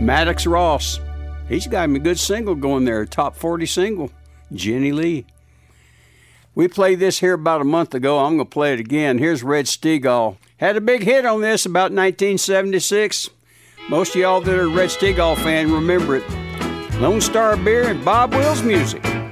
Maddox Ross. He's got him a good single going there, top 40 single, Jenny Lee. We played this here about a month ago. I'm going to play it again. Here's Red Steagall. Had a big hit on this about 1976. Most of y'all that are a Red Steagall fan remember it. Lone Star Beer and Bob Wills music.